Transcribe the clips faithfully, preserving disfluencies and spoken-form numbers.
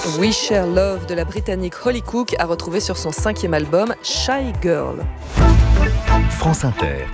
We Share Love de la Britannique Holly Cook a retrouvé sur son cinquième album Shy Girl. France Inter.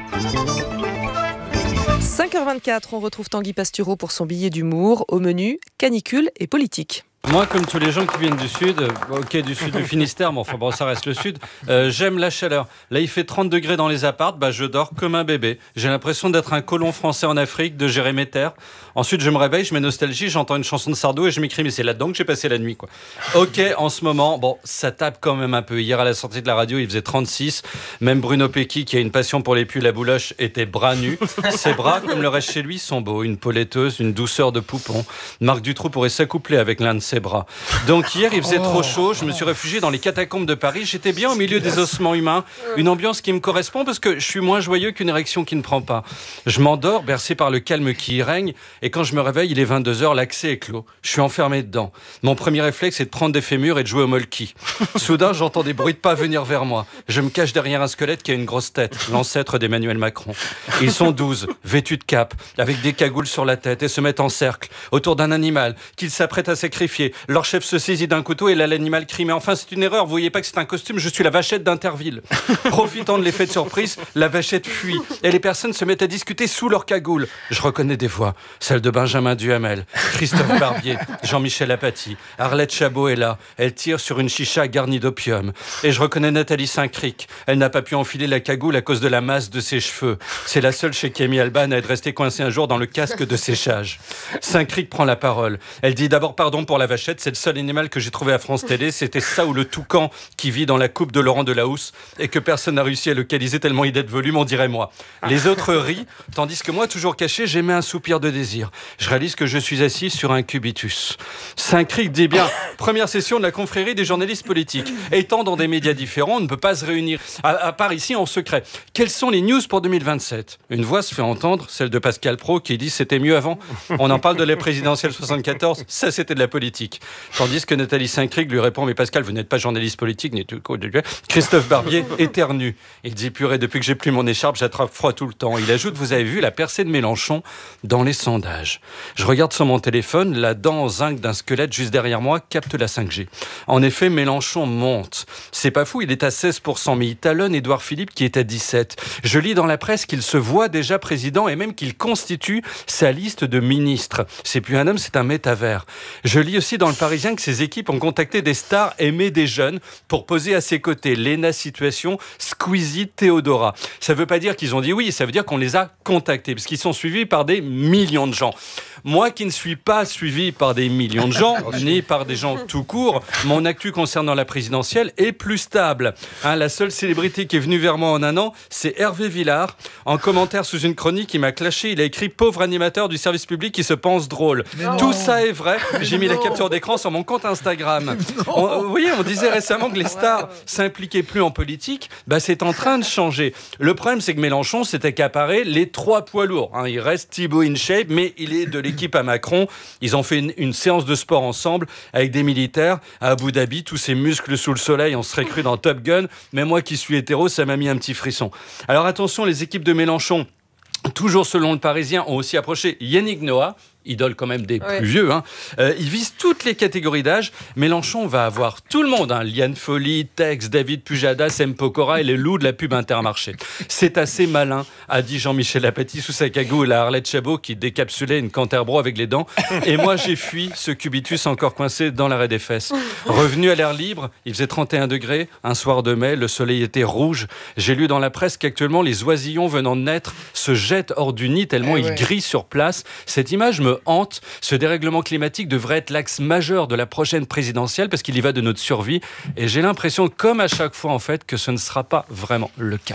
cinq heures vingt-quatre, on retrouve Tanguy Pastureau pour son billet d'humour. Au menu, canicule et politique. Moi, comme tous les gens qui viennent du sud, euh, ok, du sud du Finistère, mais enfin bon, ça reste le sud, euh, j'aime la chaleur. Là, il fait trente degrés dans les appartes, bah, je dors comme un bébé. J'ai l'impression d'être un colon français en Afrique, de gérer mes terres. Ensuite, je me réveille, je mets nostalgie, j'entends une chanson de Sardou et je m'écris, mais c'est là-dedans que j'ai passé la nuit, quoi. Ok, en ce moment, bon, ça tape quand même un peu. Hier, à la sortie de la radio, il faisait trente-six. Même Bruno Pecky, qui a une passion pour les pulls à bouloche, était bras nus. Ses bras, comme le reste chez lui, sont beaux. Une peau laiteuse, une douceur de poupon. Marc Dutroux pourrait s'accoupler avec l'un de ses bras. Donc hier, il faisait trop chaud, je me suis réfugié dans les catacombes de Paris. J'étais bien au milieu des ossements humains, une ambiance qui me correspond parce que je suis moins joyeux qu'une érection qui ne prend pas. Je m'endors, bercé par le calme qui y règne, et quand je me réveille, il est vingt-deux heures, l'accès est clos. Je suis enfermé dedans. Mon premier réflexe est de prendre des fémurs et de jouer au molki. Soudain, j'entends des bruits de pas venir vers moi. Je me cache derrière un squelette qui a une grosse tête, l'ancêtre d'Emmanuel Macron. Ils sont douze, vêtus de cape, avec des cagoules sur la tête, et se mettent en cercle autour d'un animal qu'ils s'apprêtent à sacrifier. Leur chef se saisit d'un couteau et là l'animal crie, mais enfin c'est une erreur, vous voyez pas que c'est un costume, je suis la vachette d'Interville. Profitant de l'effet de surprise, la vachette fuit et les personnes se mettent à discuter sous leur cagoule. Je reconnais des voix, celle de Benjamin Duhamel, Christophe Barbier, Jean-Michel Apathy. Arlette Chabot est là, elle tire sur une chicha garnie d'opium. Et je reconnais Nathalie Saint-Cric, elle n'a pas pu enfiler la cagoule à cause de la masse de ses cheveux. C'est la seule chez Kémy Alban à être restée coincée un jour dans le casque de séchage. Saint-Cric prend la parole, elle dit d'abord pardon pour la vachette, c'est le seul animal que j'ai trouvé à France Télé, c'était ça ou le toucan qui vit dans la coupe de Laurent Delahousse et que personne n'a réussi à localiser tellement il est de volume, on dirait moi. Les autres rient, tandis que moi, toujours caché, j'émets un soupir de désir. Je réalise que je suis assis sur un cubitus. Saint-Cric dit bien, première session de la confrérie des journalistes politiques. Étant dans des médias différents, on ne peut pas se réunir, à, à part ici en secret. Quelles sont les news pour deux mille vingt-sept ? Une voix se fait entendre, celle de Pascal Praud, qui dit c'était mieux avant. On en parle de la présidentielle soixante-quatorze, ça c'était de la politique. Tandis que Nathalie Saint-Cric lui répond, mais Pascal, vous n'êtes pas journaliste politique, ni tout. Christophe Barbier éternue. Il dit, purée, depuis que j'ai plus mon écharpe, j'attrape froid tout le temps. Il ajoute, vous avez vu la percée de Mélenchon dans les sondages. Je regarde sur mon téléphone, la dent en zinc d'un squelette juste derrière moi capte la cinq G. En effet, Mélenchon monte. C'est pas fou, il est à seize pour cent, mais il talonne Édouard Philippe qui est à dix-sept. Je lis dans la presse qu'il se voit déjà président et même qu'il constitue sa liste de ministres. C'est plus un homme, c'est un métavers. Je lis aussi dans le Parisien que ses équipes ont contacté des stars aimées des jeunes pour poser à ses côtés. Léna Situation, Squeezie, Théodora. Ça veut pas dire qu'ils ont dit oui, ça veut dire qu'on les a contactés, parce qu'ils sont suivis par des millions de gens. Moi qui ne suis pas suivi par des millions de gens, ni par des gens tout court, mon actu concernant la présidentielle est plus stable. Hein, la seule célébrité qui est venue vers moi en un an, c'est Hervé Villard. En commentaire sous une chronique, il m'a clashé, il a écrit « Pauvre animateur du service public qui se pense drôle ». Tout ça est vrai, j'ai mis la capture d'écran sur mon compte Instagram. On, vous voyez, on disait récemment que les stars s'impliquaient plus en politique, bah c'est en train de changer. Le problème, c'est que Mélenchon s'est accaparé les trois poids lourds. Hein, il reste Thibaut InShape, mais il est de l'équipe à Macron. Ils ont fait une, une séance de sport ensemble avec des militaires à Abu Dhabi, tous ces muscles sous le soleil, on serait cru dans Top Gun. Mais moi qui suis hétéro, ça m'a mis un petit frisson. Alors attention, les équipes de Mélenchon, toujours selon le Parisien, ont aussi approché Yannick Noah, idole quand même des ouais. plus vieux. Hein. Euh, il vise toutes les catégories d'âge. Mélenchon va avoir tout le monde. Hein. Liane Folly, Tex, David Pujadas, M. Pokora et les loups de la pub Intermarché. C'est assez malin, a dit Jean-Michel Apathy sous sa cagoule à Arlette Chabot qui décapsulait une Canterbro avec les dents. Et moi, j'ai fui ce cubitus encore coincé dans l'arrêt des fesses. Revenu à l'air libre, il faisait trente et un degrés. Un soir de mai, le soleil était rouge. J'ai lu dans la presse qu'actuellement, les oisillons venant de naître se jettent hors du nid tellement eh ils ouais. grillent sur place. Cette image me hante. Ce dérèglement climatique devrait être l'axe majeur de la prochaine présidentielle parce qu'il y va de notre survie. Et j'ai l'impression, comme à chaque fois en fait, que ce ne sera pas vraiment le cas.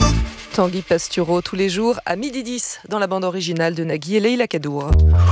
Tanguy Pastureau, tous les jours à midi dix dans la bande originale de Nagui et Leïla Kadour.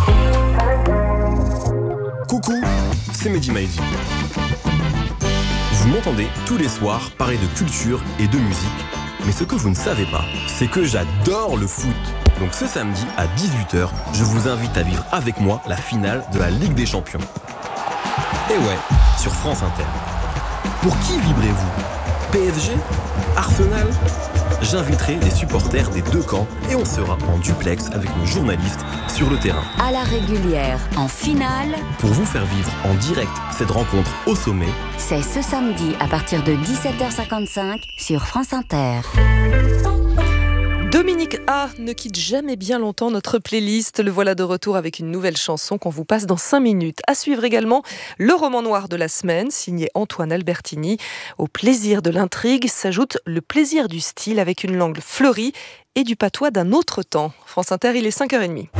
Coucou, c'est Mehdi Maizy. Vous m'entendez tous les soirs parler de culture et de musique. Mais ce que vous ne savez pas, c'est que j'adore le foot. Donc ce samedi à dix-huit heures, je vous invite à vivre avec moi la finale de la Ligue des Champions. Et ouais, sur France Inter. Pour qui vibrez-vous ? P S G ? Arsenal ? j'inviterai les supporters des deux camps et on sera en duplex avec nos journalistes sur le terrain. À la régulière, en finale, pour vous faire vivre en direct cette rencontre au sommet, c'est ce samedi à partir de dix-sept heures cinquante-cinq sur France Inter. Dominique A ne quitte jamais bien longtemps notre playlist. Le voilà de retour avec une nouvelle chanson qu'on vous passe dans cinq minutes. À suivre également le roman noir de la semaine, signé Antoine Albertini. Au plaisir de l'intrigue s'ajoute le plaisir du style avec une langue fleurie et du patois d'un autre temps. France Inter, il est cinq heures trente.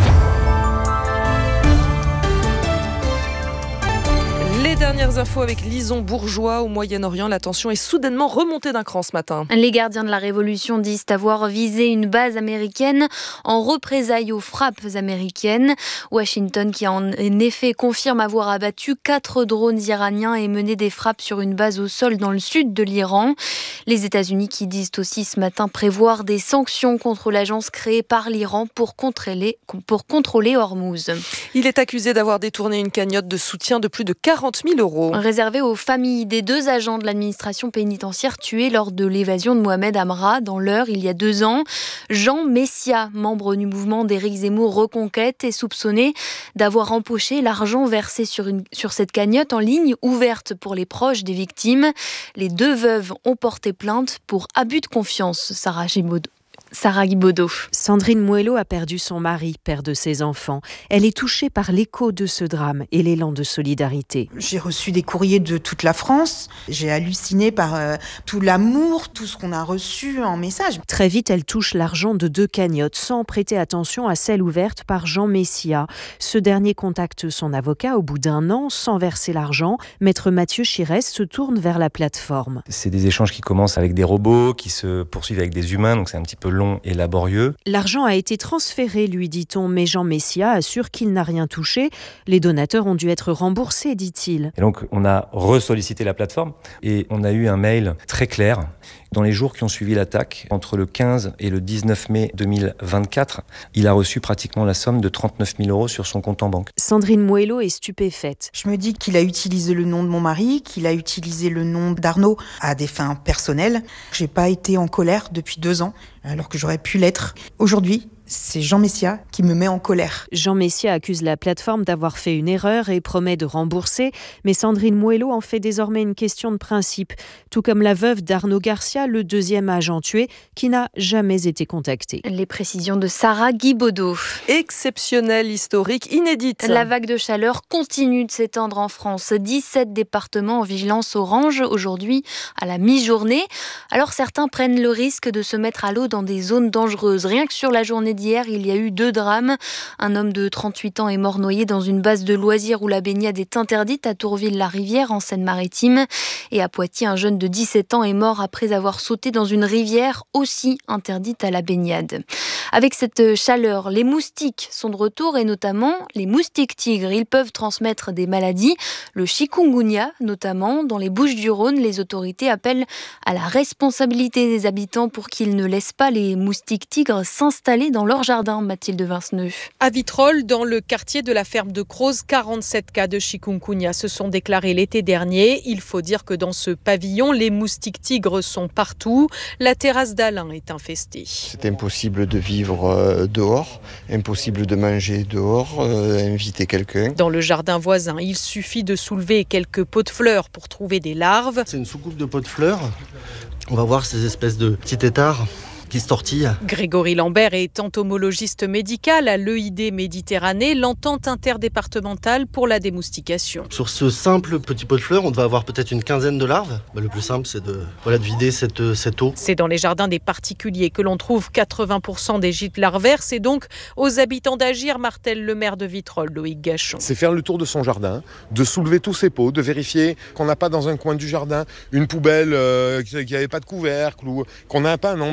Les dernières infos avec Lison Bourgeois au Moyen-Orient. La tension est soudainement remontée d'un cran ce matin. Les gardiens de la Révolution disent avoir visé une base américaine en représailles aux frappes américaines. Washington, qui en effet confirme avoir abattu quatre drones iraniens et mené des frappes sur une base au sol dans le sud de l'Iran. Les États-Unis qui disent aussi ce matin prévoir des sanctions contre l'agence créée par l'Iran pour contrôler, pour contrôler Hormuz. Il est accusé d'avoir détourné une cagnotte de soutien de plus de quarante mille euros. Réservé aux familles des deux agents de l'administration pénitentiaire tués lors de l'évasion de Mohamed Amra dans l'Eure il y a deux ans. Jean Messia, membre du mouvement d'Éric Zemmour Reconquête, est soupçonné d'avoir empoché l'argent versé sur, une, sur cette cagnotte en ligne ouverte pour les proches des victimes. Les deux veuves ont porté plainte pour abus de confiance. Sarah Gibaud. Sarah Guibaudot. Sandrine Moello a perdu son mari, père de ses enfants. Elle est touchée par l'écho de ce drame et l'élan de solidarité. J'ai reçu des courriers de toute la France. J'ai halluciné par euh, tout l'amour, tout ce qu'on a reçu en message. Très vite, elle touche l'argent de deux cagnottes sans prêter attention à celle ouverte par Jean Messia. Ce dernier contacte son avocat au bout d'un an sans verser l'argent. Maître Mathieu Chirès se tourne vers la plateforme. C'est des échanges qui commencent avec des robots, qui se poursuivent avec des humains, donc c'est un petit peu long et laborieux. L'argent a été transféré, lui dit-on, mais Jean Messia assure qu'il n'a rien touché. Les donateurs ont dû être remboursés, dit-il. Et donc on a ressollicité la plateforme et on a eu un mail très clair. Dans les jours qui ont suivi l'attaque, entre le quinze et le dix-neuf mai deux mille vingt-quatre, il a reçu pratiquement la somme de trente-neuf mille euros sur son compte en banque. Sandrine Moello est stupéfaite. Je me dis qu'il a utilisé le nom de mon mari, qu'il a utilisé le nom d'Arnaud à des fins personnelles. J'ai pas été en colère depuis deux ans, alors que j'aurais pu l'être. Aujourd'hui, c'est Jean Messia qui me met en colère. Jean Messia accuse la plateforme d'avoir fait une erreur et promet de rembourser, mais Sandrine Moello en fait désormais une question de principe, tout comme la veuve d'Arnaud Garcia, le deuxième agent tué, qui n'a jamais été contacté. Les précisions de Sarah Guibaudot. Exceptionnelle, historique, inédite. La vague de chaleur continue de s'étendre en France. dix-sept départements en vigilance orange aujourd'hui à la mi-journée. Alors certains prennent le risque de se mettre à l'eau dans des zones dangereuses. Rien que sur la journée d'hier, il y a eu deux drames. Un homme de trente-huit ans est mort noyé dans une base de loisirs où la baignade est interdite à Tourville-la-Rivière en Seine-Maritime. Et à Poitiers, un jeune de dix-sept ans est mort après avoir sauté dans une rivière aussi interdite à la baignade. Avec cette chaleur, les moustiques sont de retour et notamment les moustiques tigres. Ils peuvent transmettre des maladies, le chikungunya notamment. Dans les Bouches-du-Rhône, les autorités appellent à la responsabilité des habitants pour qu'ils ne laissent pas les moustiques tigres s'installer dans leur jardin. Mathilde Vinceneux. À Vitrolles, dans le quartier de la ferme de Croze, quarante-sept cas de chikungunya se sont déclarés l'été dernier. Il faut dire que dans ce pavillon, les moustiques tigres sont partout. La terrasse d'Alain est infestée. C'est impossible de vivre euh, dehors, impossible de manger dehors, euh, inviter quelqu'un. Dans le jardin voisin, il suffit de soulever quelques pots de fleurs pour trouver des larves. C'est une soucoupe de pots de fleurs. On va voir ces espèces de petits têtards qui se tortille. Grégory Lambert est entomologiste médical à l'E I D Méditerranée, l'entente interdépartementale pour la démoustication. Sur ce simple petit pot de fleurs, on devait avoir peut-être une quinzaine de larves. Bah, le plus simple, c'est de, voilà, de vider cette, cette eau. C'est dans les jardins des particuliers que l'on trouve quatre-vingts pour cent des gîtes larvaires. C'est donc aux habitants d'agir, martèle le maire de Vitrolles, Loïc Gachon. C'est faire le tour de son jardin, de soulever tous ses pots, de vérifier qu'on n'a pas dans un coin du jardin une poubelle euh, qui n'avait pas de couvercle ou qu'on n'a pas un endroit où il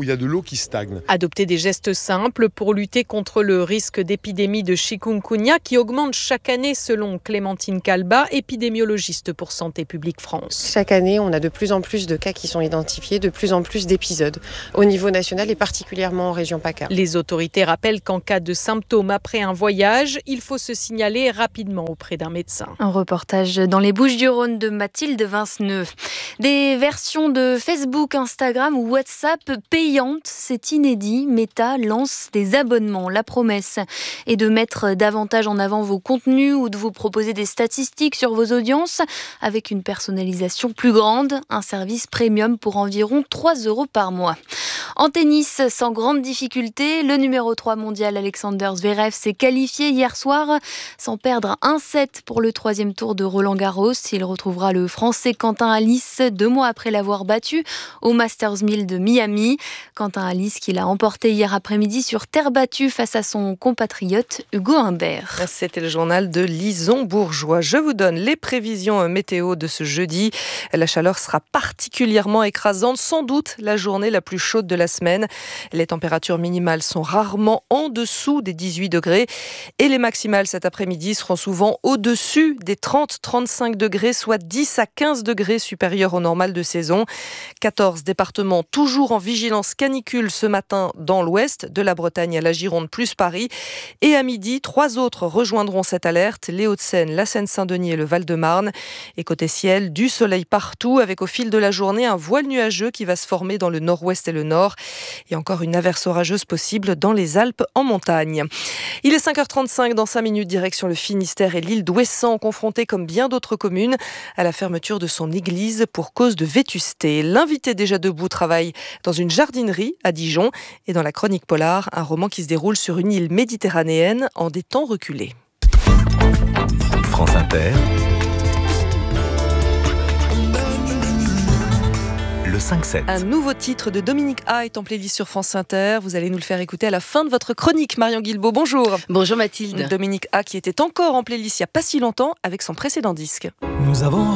il y a de l'eau qui stagne. Adopter des gestes simples pour lutter contre le risque d'épidémie de chikungunya qui augmente chaque année selon Clémentine Calba, épidémiologiste pour Santé publique France. Chaque année, on a de plus en plus de cas qui sont identifiés, de plus en plus d'épisodes au niveau national et particulièrement en région PACA. Les autorités rappellent qu'en cas de symptômes après un voyage, il faut se signaler rapidement auprès d'un médecin. Un reportage dans les Bouches-du-Rhône de Mathilde Vinceneux. Des versions de Facebook, Instagram ou WhatsApp payantes, c'est inédit. Meta lance des abonnements. La promesse est de mettre davantage en avant vos contenus ou de vous proposer des statistiques sur vos audiences avec une personnalisation plus grande, un service premium pour environ trois euros par mois. En tennis, sans grande difficulté, le numéro trois mondial Alexander Zverev s'est qualifié hier soir sans perdre un set pour le troisième tour de Roland-Garros. Il retrouvera le Français Quentin Halys deux mois après l'avoir battu au Masters mille de Miami. Quentin Halys qui l'a emporté hier après-midi sur terre battue face à son compatriote Hugo Humbert. C'était le journal de Lison Bourgeois. Je vous donne les prévisions météo de ce jeudi. La chaleur sera particulièrement écrasante, sans doute la journée la plus chaude de la semaine. Les températures minimales sont rarement en dessous des dix-huit degrés et les maximales cet après-midi seront souvent au-dessus des trente à trente-cinq degrés, soit dix à quinze degrés supérieurs au normal de saison. quatorze départements toujours en vigilance canicule ce matin dans l'ouest, de la Bretagne à la Gironde plus Paris. Et à midi, trois autres rejoindront cette alerte, les Hauts-de-Seine, la Seine-Saint-Denis et le Val-de-Marne. Et côté ciel, du soleil partout avec au fil de la journée un voile nuageux qui va se former dans le nord-ouest et le nord. Et encore une averse orageuse possible dans les Alpes en montagne. Il est cinq heures trente-cinq, dans cinq minutes, direction le Finistère et l'île d'Ouessant, confrontée comme bien d'autres communes à la fermeture de son église pour cause de vétusté. L'invité déjà debout travaille dans une jardinerie à Dijon et dans la Chronique Polar, un roman qui se déroule sur une île méditerranéenne en des temps reculés. France Inter, le cinq sept. Un nouveau titre de Dominique A est en playlist sur France Inter. Vous allez nous le faire écouter à la fin de votre chronique. Marion Guilbault, bonjour. Bonjour Mathilde. Dominique A qui était encore en playlist il n'y a pas si longtemps avec son précédent disque. Nous avons